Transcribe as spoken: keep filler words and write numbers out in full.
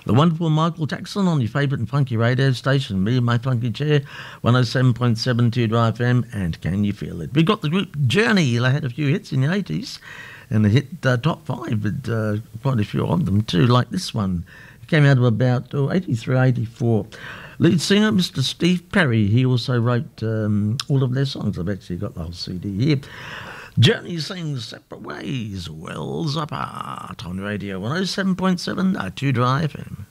The wonderful Michael Jackson on your favourite and funky radio station, me and my funky chair, one oh seven point seven Two Drive F M, and Can You Feel It? We got the group Journey. They had a few hits in the eighties, and they hit uh, top five with uh, quite a few of them too, like this one. It came out of about oh, eighty-three, eighty-four. Lead singer, Mister Steve Perry. He also wrote um, all of their songs. I've actually got the whole C D here. Journey sings Separate Ways, Wells Apart on radio one oh seven point seven, Two Drive F M.